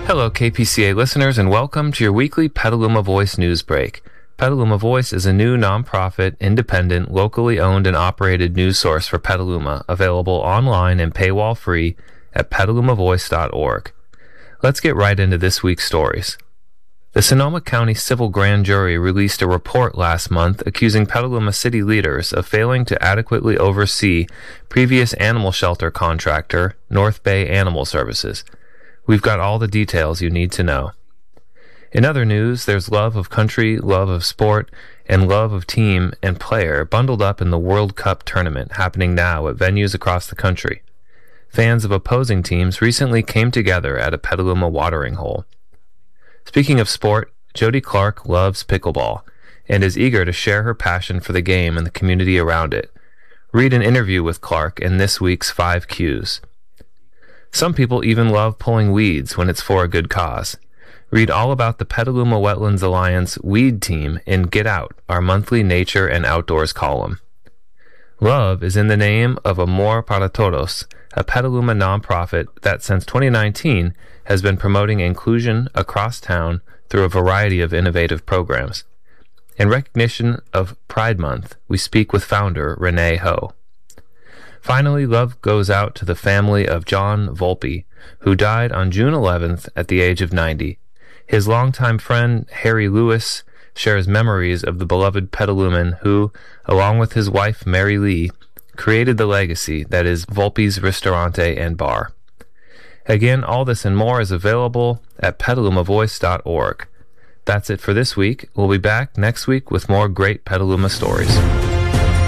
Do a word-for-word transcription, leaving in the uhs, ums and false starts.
Hello, K P C A listeners, and welcome to your weekly Petaluma Voice news break. Petaluma Voice is a new nonprofit, independent, locally owned and operated news source for Petaluma, available online and paywall-free at petaluma voice dot org. Let's get right into this week's stories. The Sonoma County Civil Grand Jury released a report last month accusing Petaluma city leaders of failing to adequately oversee previous animal shelter contractor, North Bay Animal Services. We've got all the details you need to know. In other news, there's love of country, love of sport, and love of team and player bundled up in the World Cup tournament happening now at venues across the country. Fans of opposing teams recently came together at a Petaluma watering hole. Speaking of sport, Jody Clark loves pickleball and is eager to share her passion for the game and the community around it. Read an interview with Clark in this week's five Qs. Some people even love pulling weeds when it's for a good cause. Read all about the Petaluma Wetlands Alliance Weed Team in Get Out, our monthly nature and outdoors column. Love is in the name of Amor para Todos, a Petaluma nonprofit that since twenty nineteen has been promoting inclusion across town through a variety of innovative programs. In recognition of Pride Month, we speak with founder Renee Ho. Finally, love goes out to the family of John Volpe, who died on June eleventh at the age of ninety. His longtime friend, Harry Lewis, shares memories of the beloved Petaluman who, along with his wife, Mary Lee, created the legacy that is Volpe's Ristorante and Bar. Again, all this and more is available at petaluma voice dot org. That's it for this week. We'll be back next week with more great Petaluma stories.